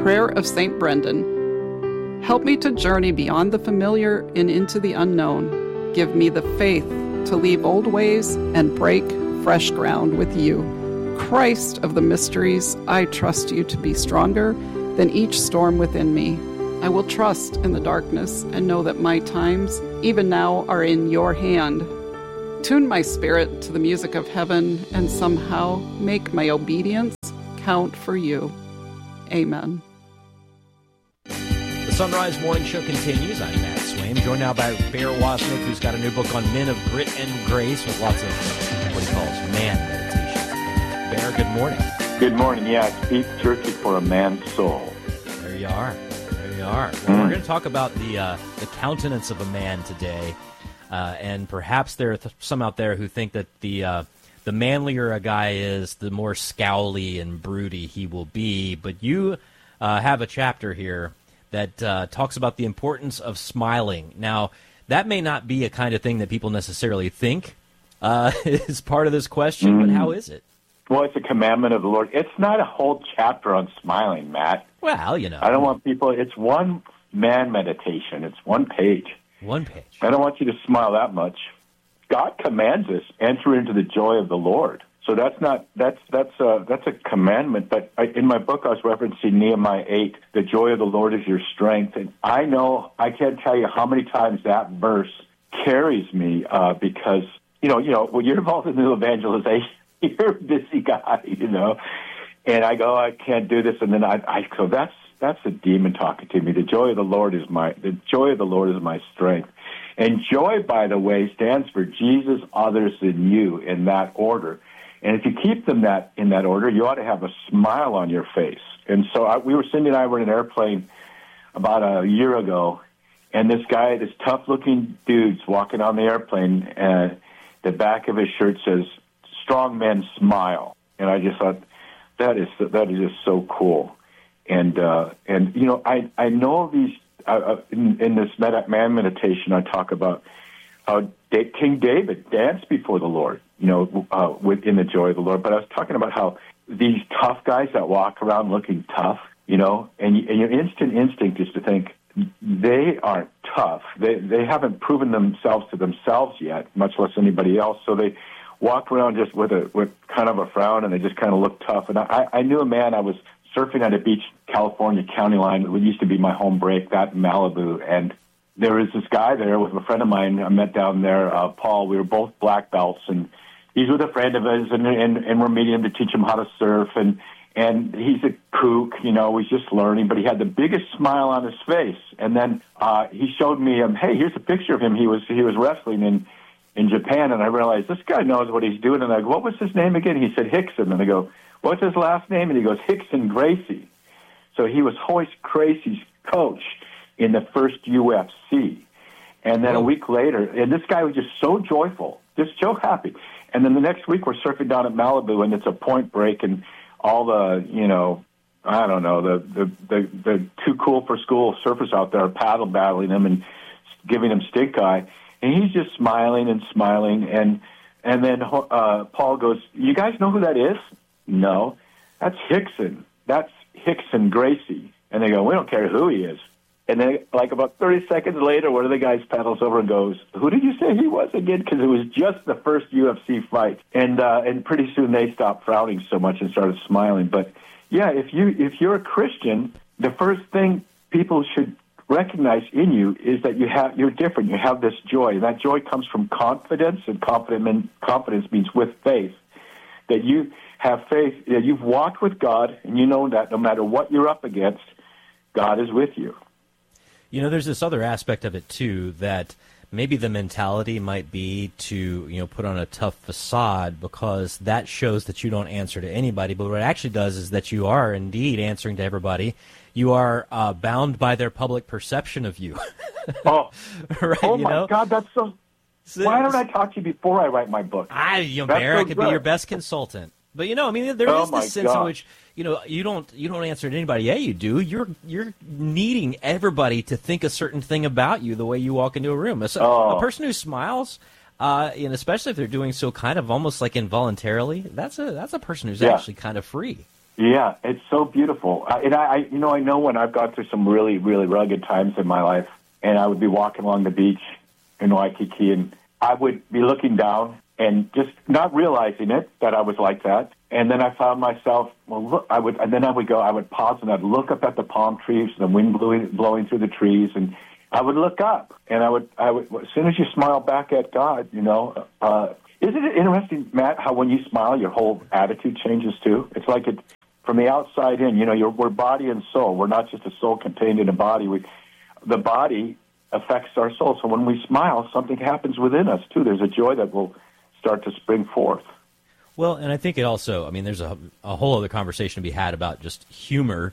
Prayer of St. Brendan. Help me to journey beyond the familiar and into the unknown. Give me the faith to leave old ways and break fresh ground with you. Christ of the mysteries, I trust you to be stronger than each storm within me. I will trust in the darkness and know that my times, even now, are in your hand. Tune my spirit to the music of heaven and somehow make my obedience count for you. Amen. The Sunrise Morning Show continues. I'm Matt Swaim, joined now by Bear Wozniak, who's got a new book on men of grit and grace with lots of what he calls man meditations. Bear, good morning. Good morning. Yeah, it's beef jerky for a man's soul. There you are. There you are. Well, we're going to talk about the countenance of a man today, and perhaps there are some out there who think that the manlier a guy is, the more scowly and broody he will be. But you have a chapter here that talks about the importance of smiling. Now, that may not be a kind of thing that people necessarily think is part of this question, but how is it? Well, it's a commandment of the Lord. It's not a whole chapter on smiling, Matt. Well, you know. I don't want people, it's one man meditation. It's one page. One page. I don't want you to smile that much. God commands us, enter into the joy of the Lord. So that's a commandment. But in my book, I was referencing Nehemiah 8, the joy of the Lord is your strength. And I know, I can't tell you how many times that verse carries me because, when you're involved in new evangelization, you're a busy guy, and I go, I can't do this. And then I go, that's a demon talking to me. The joy of the Lord is my strength. And joy, by the way, stands for Jesus, others, and you in that order. And if you keep them in that order, you ought to have a smile on your face. And so Cindy and I were in an airplane about a year ago, and this tough-looking dude's walking on the airplane, and the back of his shirt says, "Strong men smile." And I just thought, that is just so cool. And I know these. In this man meditation, I talk about how King David danced before the Lord, in the joy of the Lord. But I was talking about how these tough guys that walk around looking tough, and your instinct is to think they aren't tough. They haven't proven themselves to themselves yet, much less anybody else. So they walk around just with kind of a frown, and they just kind of look tough. And I knew a man. I was surfing on a beach, California county line. It used to be my home break, that in Malibu. And there was this guy there with a friend of mine I met down there, Paul. We were both black belts, and he's with a friend of his, and we're meeting him to teach him how to surf. And he's a kook, he's just learning, but he had the biggest smile on his face. And then he showed me, hey, here's a picture of him. He was wrestling in Japan, and I realized this guy knows what he's doing. And I go, what was his name again? He said Hickson. And I go, what's his last name? And he goes, Rickson Gracie. So he was Royce Gracie's coach in the first UFC. And then a week later, and this guy was just so joyful, just so happy. And then the next week we're surfing down at Malibu, and it's a point break, and all the, I don't know, the too cool for school surfers out there are paddle battling him and giving him stink eye. And he's just smiling and smiling. And then Paul goes, you guys know who that is? No, that's Rickson. That's Rickson Gracie. And they go, we don't care who he is. And then, like about 30 seconds later, one of the guys paddles over and goes, who did you say he was again? Because it was just the first UFC fight. And pretty soon they stopped frowning so much and started smiling. But, yeah, if you're a Christian, the first thing people should recognize in you is that you're different. You have this joy. And that joy comes from confidence, and confidence means with faith, that you have faith, that you've walked with God, and you know that no matter what you're up against, God is with you. There's this other aspect of it, too, that maybe the mentality might be to, put on a tough facade, because that shows that you don't answer to anybody. But what it actually does is that you are indeed answering to everybody. You are bound by their public perception of you. Oh, right, oh my God, that's so... Why don't I talk to you before I write my book? Bear, I could be your best consultant. But there is this sense in which you don't answer to anybody. Yeah, you do. You're needing everybody to think a certain thing about you the way you walk into a room. A person who smiles, and especially if they're doing so kind of almost like involuntarily, that's a person who's actually kind of free. Yeah, it's so beautiful. I know when I've gone through some really, really rugged times in my life, and I would be walking along the beach in Waikiki, and I would be looking down and just not realizing it, that I was like that. And then I found myself, I would pause and I'd look up at the palm trees, the wind blowing through the trees, and I would look up, and I would, as soon as you smile back at God, isn't it interesting, Matt, how when you smile, your whole attitude changes too? It's like from the outside in, we're body and soul. We're not just a soul contained in a body. The body affects our soul. So when we smile, something happens within us too. There's a joy that will start to spring forth. Well, and I think it also, there's a whole other conversation to be had about just humor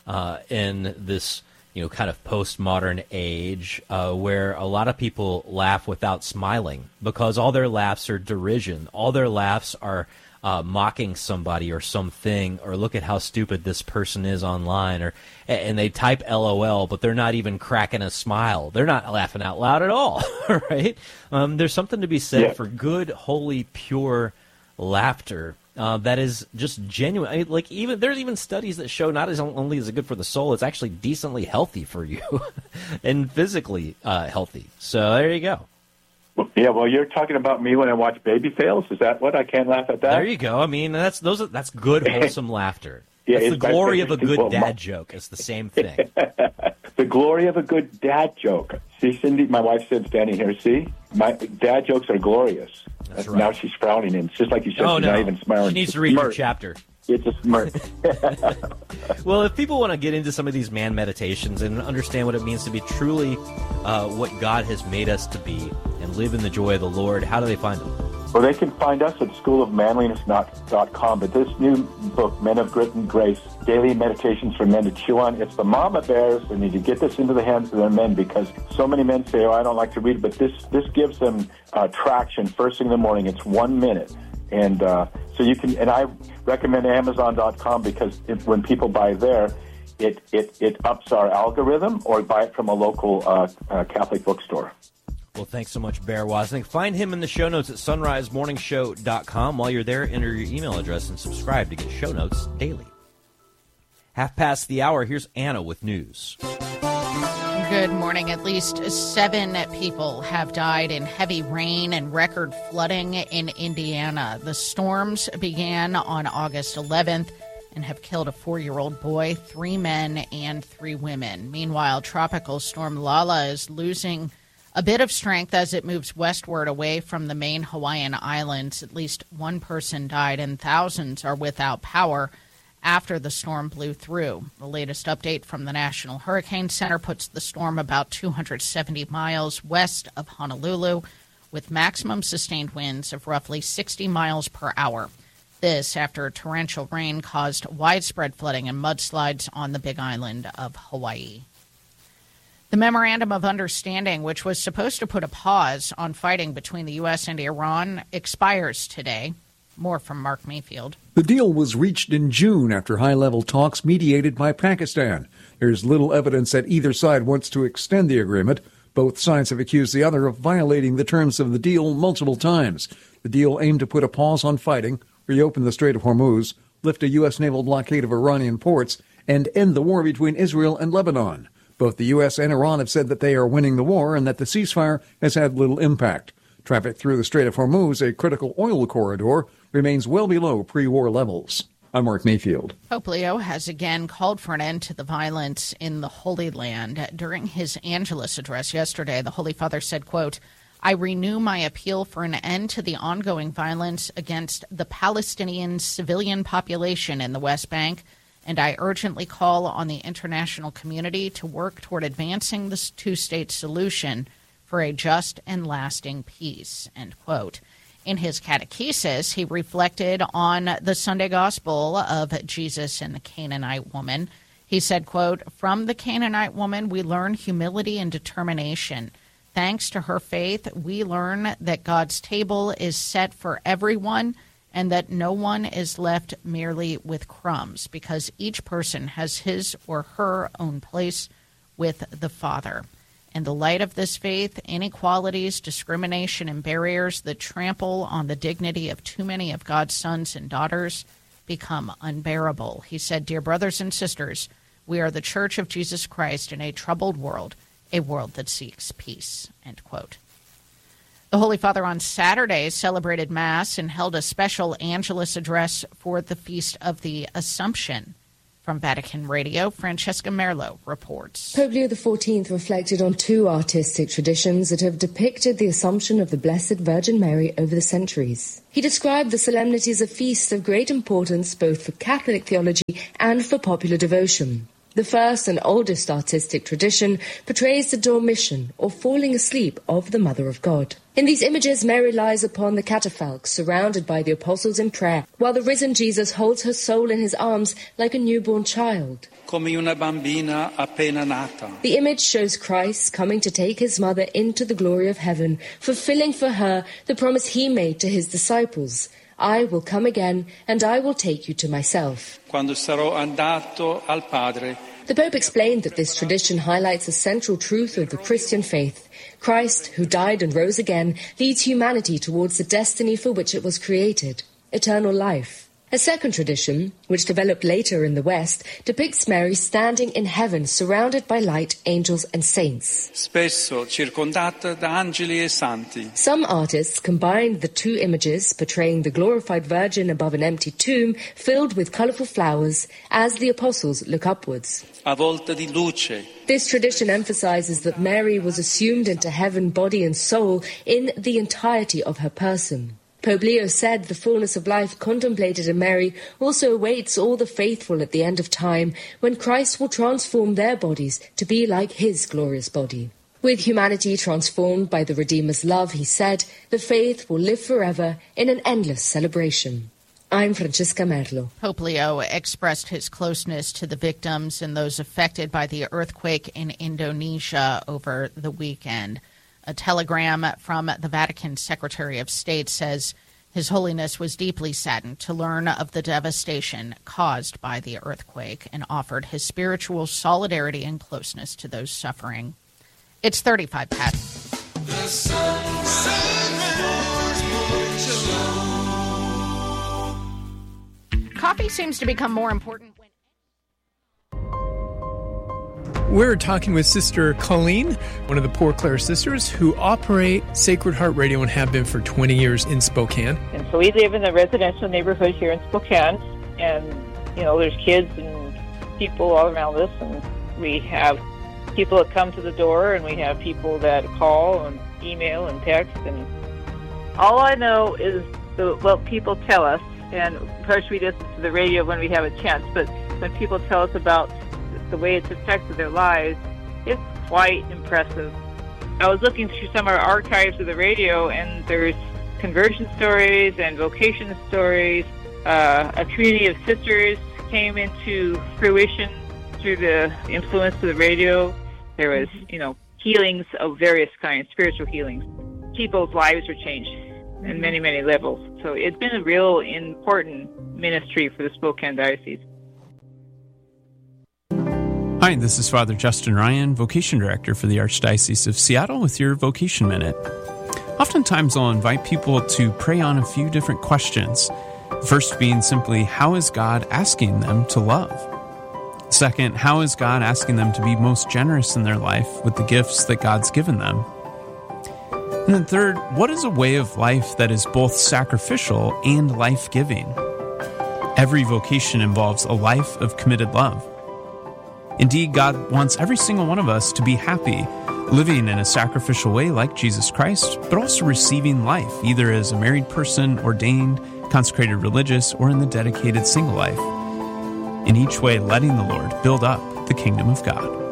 in this, kind of postmodern age where a lot of people laugh without smiling because all their laughs are derision. All their laughs are mocking somebody or something, or look at how stupid this person is online, and they type LOL, but they're not even cracking a smile. They're not laughing out loud at all, right? There's something to be said for good, holy, pure laughter that is just genuine. There's even studies that show not only is it good for the soul, it's actually decently healthy for you and physically healthy. So there you go. Yeah, well, you're talking about me when I watch Baby Fails. Is that what? I can't laugh at that? There you go. That's good, wholesome laughter. Yeah, it's the glory of a good dad joke. It's the same thing. The glory of a good dad joke. See, Cindy, my wife said standing here, see? My dad jokes are glorious. That's right. Now she's frowning, and it's just like you said, she's not even smiling. She needs to read your chapter. It's a smirk. Well, if people want to get into some of these man meditations and understand what it means to be truly what God has made us to be and live in the joy of the Lord, how do they find them? Well, they can find us at schoolofmanliness.com. But this new book, Men of Grit and Grace, Daily Meditations for Men to Chew On, it's the mama bears that need to get this into the hands of their men, because so many men say, I don't like to read, but this gives them traction first thing in the morning. It's 1 minute. And so you can, and I recommend Amazon.com because when people buy there, it ups our algorithm, or buy it from a local Catholic bookstore. Well, thanks so much, Bear Wozniak. Find him in the show notes at sunrisemorningshow.com. While you're there, enter your email address and subscribe to get show notes daily. 5:30, here's Anna with news. Good morning. At least 7 people have died in heavy rain and record flooding in Indiana. The storms began on August 11th and have killed a 4-year-old boy, 3 men, and 3 women. Meanwhile, Tropical Storm Lala is losing a bit of strength as it moves westward away from the main Hawaiian Islands. At least 1 person died and thousands are without power after the storm blew through. The latest update from the National Hurricane Center puts the storm about 270 miles west of Honolulu, with maximum sustained winds of roughly 60 miles per hour. This after torrential rain caused widespread flooding and mudslides on the Big Island of Hawaii. The Memorandum of Understanding, which was supposed to put a pause on fighting between the U.S. and Iran, expires today. More from Mark Mayfield. The deal was reached in June after high-level talks mediated by Pakistan. There's little evidence that either side wants to extend the agreement. Both sides have accused the other of violating the terms of the deal multiple times. The deal aimed to put a pause on fighting, reopen the Strait of Hormuz, lift a U.S. naval blockade of Iranian ports, and end the war between Israel and Lebanon. Both the U.S. and Iran have said that they are winning the war and that the ceasefire has had little impact. Traffic through the Strait of Hormuz, a critical oil corridor, remains well below pre-war levels. I'm Mark Mayfield. Pope Leo has again called for an end to the violence in the Holy Land. During his Angelus address yesterday, the Holy Father said, quote, I renew my appeal for an end to the ongoing violence against the Palestinian civilian population in the West Bank, and I urgently call on the international community to work toward advancing this two-state solution for a just and lasting peace, end quote. In his catechesis, he reflected on the Sunday gospel of Jesus and the Canaanite woman. He said, quote, from the Canaanite woman, we learn humility and determination. Thanks to her faith, we learn that God's table is set for everyone and that no one is left merely with crumbs, because each person has his or her own place with the Father. In the light of this faith, inequalities, discrimination, and barriers that trample on the dignity of too many of God's sons and daughters become unbearable. He said, "Dear brothers and sisters, we are the Church of Jesus Christ in a troubled world, a world that seeks peace," end quote. The Holy Father on Saturday celebrated Mass and held a special Angelus address for the Feast of the Assumption. From Vatican Radio, Francesca Merlo reports. Pope Leo XIV reflected on two artistic traditions that have depicted the Assumption of the Blessed Virgin Mary over the centuries. He described the solemnity as a feast of great importance both for Catholic theology and for popular devotion. The first and oldest artistic tradition portrays the dormition, or falling asleep, of the Mother of God. In these images, Mary lies upon the catafalque, surrounded by the apostles in prayer, while the risen Jesus holds her soul in his arms like a newborn child. Come una bambina appena nata. The image shows Christ coming to take his mother into the glory of heaven, fulfilling for her the promise he made to his disciples. I will come again, and I will take you to myself. Quando sarò andato al Padre. The Pope explained that this tradition highlights a central truth of the Christian faith. Christ, who died and rose again, leads humanity towards the destiny for which it was created, eternal life. A second tradition, which developed later in the West, depicts Mary standing in heaven surrounded by light, angels and saints. Spesso circondata da angeli e santi. Some artists combined the two images, portraying the glorified Virgin above an empty tomb filled with colourful flowers, as the apostles look upwards. A volta di luce. This tradition emphasizes that Mary was assumed into heaven, body and soul, in the entirety of her person. Pope Leo said the fullness of life contemplated in Mary also awaits all the faithful at the end of time, when Christ will transform their bodies to be like his glorious body. With humanity transformed by the Redeemer's love, he said, the faith will live forever in an endless celebration. I'm Francesca Merlo. Pope Leo expressed his closeness to the victims and those affected by the earthquake in Indonesia over the weekend. A telegram from the Vatican Secretary of State says His Holiness was deeply saddened to learn of the devastation caused by the earthquake and offered his spiritual solidarity and closeness to those suffering. It's 35 past. The Coffee seems to become more important. We're talking with Sister Colleen, one of the Poor Clare sisters, who operate Sacred Heart Radio and have been for 20 years in Spokane. And so we live in a residential neighborhood here in Spokane, and, you know, there's kids and people all around us, and we have people that come to the door, and we have people that call and email and text, and all I know is what people tell us, and of course we listen to the radio when we have a chance, but when people tell us about the way it's affected their lives, it's quite impressive. I was looking through some of our archives of the radio, and there's conversion stories and vocation stories. A community of sisters came into fruition through the influence of the radio. There was, healings of various kinds, spiritual healings. People's lives were changed in many, many levels. So it's been a real important ministry for the Spokane Diocese. Hi, this is Father Justin Ryan, Vocation Director for the Archdiocese of Seattle with your Vocation Minute. Oftentimes I'll invite people to pray on a few different questions. First being simply, how is God asking them to love? Second, how is God asking them to be most generous in their life with the gifts that God's given them? And then third, what is a way of life that is both sacrificial and life-giving? Every vocation involves a life of committed love. Indeed, God wants every single one of us to be happy, living in a sacrificial way like Jesus Christ, but also receiving life, either as a married person, ordained, consecrated religious, or in the dedicated single life. In each way, letting the Lord build up the kingdom of God.